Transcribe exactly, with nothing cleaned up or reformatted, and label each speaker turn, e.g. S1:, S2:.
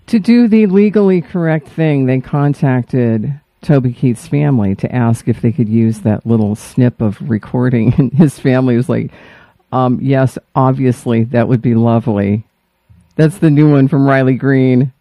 S1: To do the legally correct thing, they contacted Toby Keith's family to ask if they could use that little snip of recording. And his family was like, um, yes, obviously, that would be lovely. That's the new one from Riley Green.